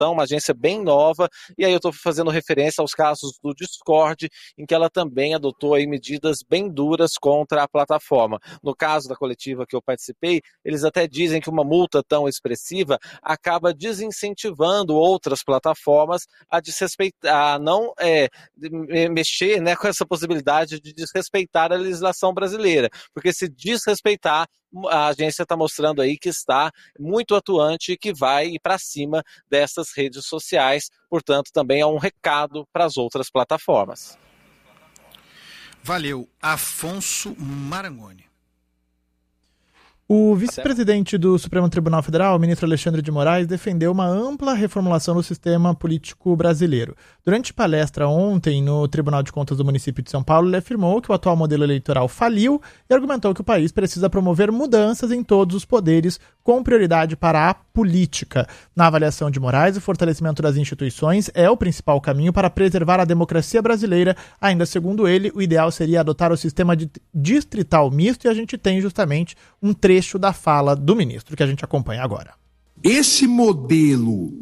uma agência bem nova, e aí eu estou fazendo referência aos casos do Discord, em que ela também adotou aí medidas bem duras contra a plataforma. No caso da coletiva que eu participei, eles até dizem que uma multa tão expressiva acaba desincentivando outras plataformas a desrespeitar, a não mexer, né, com essa possibilidade de desrespeitar a legislação brasileira, porque se desrespeitar, a agência está mostrando aí que está muito atuante e que vai ir para cima dessas redes sociais, portanto também é um recado para as outras plataformas. Valeu. Afonso Marangoni. O vice-presidente do Supremo Tribunal Federal, o ministro Alexandre de Moraes, defendeu uma ampla reformulação do sistema político brasileiro. Durante palestra ontem no Tribunal de Contas do município de São Paulo, ele afirmou que o atual modelo eleitoral faliu e argumentou que o país precisa promover mudanças em todos os poderes, com prioridade para a política. Na avaliação de Moraes, o fortalecimento das instituições é o principal caminho para preservar a democracia brasileira. Ainda segundo ele, o ideal seria adotar o sistema distrital misto, e a gente tem justamente um trecho da fala do ministro que a gente acompanha agora. Esse modelo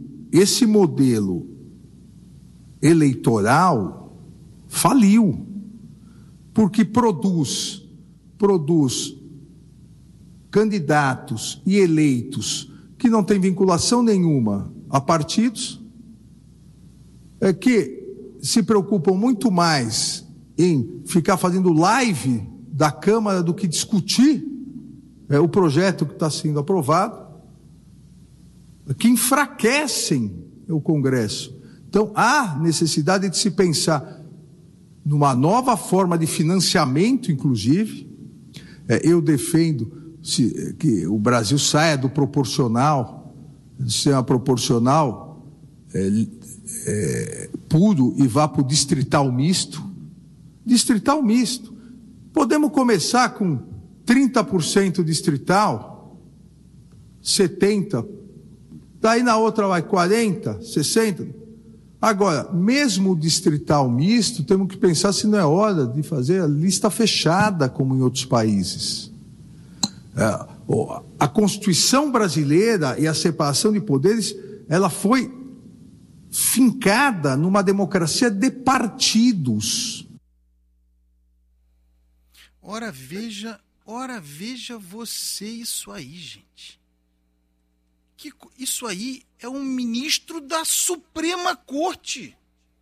eleitoral faliu, porque produz candidatos e eleitos que não têm vinculação nenhuma a partidos, que se preocupam muito mais em ficar fazendo live da Câmara do que discutir o projeto que está sendo aprovado, que enfraquecem o Congresso. Então, há necessidade de se pensar numa nova forma de financiamento, inclusive. Eu defendo que o Brasil saia do proporcional, do sistema proporcional puro, e vá para o distrital misto. Distrital misto. Podemos começar com 30% distrital, 70%, daí na outra vai 40%, 60%. Agora, mesmo o distrital misto, temos que pensar se não é hora de fazer a lista fechada, como em outros países. A Constituição brasileira e a separação de poderes, ela foi fincada numa democracia de partidos. Ora veja você isso aí, gente. Isso aí é um ministro da Suprema Corte.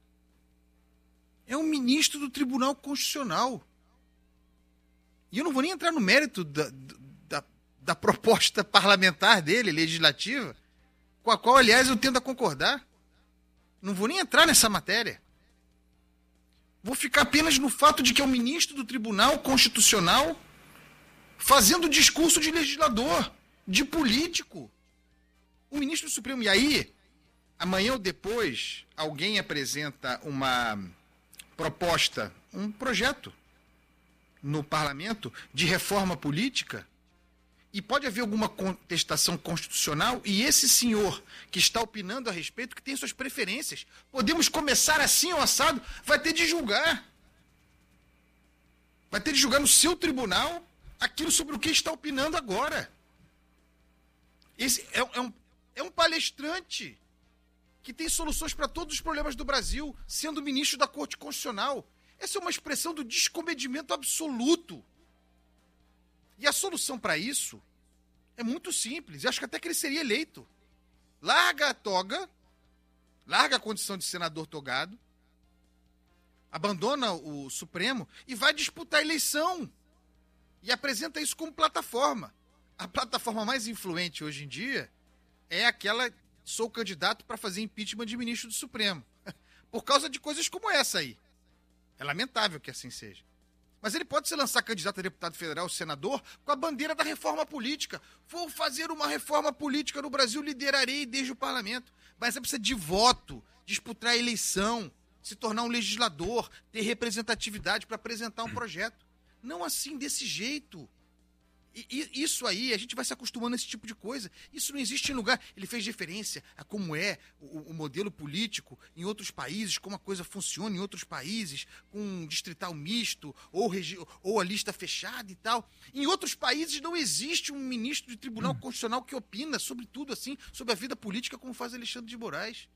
É um ministro do Tribunal Constitucional. E eu não vou nem entrar no mérito da proposta parlamentar dele, legislativa, com a qual, aliás, eu tento a concordar. Não vou nem entrar nessa matéria. Vou ficar apenas no fato de que é o ministro do Tribunal Constitucional fazendo discurso de legislador, de político. O ministro do Supremo. E aí, amanhã ou depois, alguém apresenta uma proposta, um projeto no parlamento de reforma política, e pode haver alguma contestação constitucional, e esse senhor que está opinando a respeito, que tem suas preferências, podemos começar assim ou assado, vai ter de julgar. Vai ter de julgar no seu tribunal aquilo sobre o que está opinando agora. Esse é um palestrante que tem soluções para todos os problemas do Brasil, sendo ministro da Corte Constitucional. Essa é uma expressão do descomedimento absoluto. E a solução para isso é muito simples. Eu acho que até que ele seria eleito. Larga a toga, larga a condição de senador togado, abandona o Supremo e vai disputar a eleição. E apresenta isso como plataforma. A plataforma mais influente hoje em dia é aquela: sou candidato para fazer impeachment de ministro do Supremo. Por causa de coisas como essa aí. É lamentável que assim seja. Mas ele pode se lançar candidato a deputado federal ou senador com a bandeira da reforma política. Vou fazer uma reforma política no Brasil, liderarei desde o parlamento. Mas você precisa de voto, disputar a eleição, se tornar um legislador, ter representatividade para apresentar um projeto. Não assim, desse jeito. Isso aí, a gente vai se acostumando a esse tipo de coisa. Isso não existe em lugar. Ele fez referência a como é o modelo político em outros países, como a coisa funciona em outros países, com um distrital misto ou a lista fechada e tal. Em outros países não existe um ministro de tribunal constitucional que opina sobre tudo assim, sobre a vida política, como faz Alexandre de Moraes.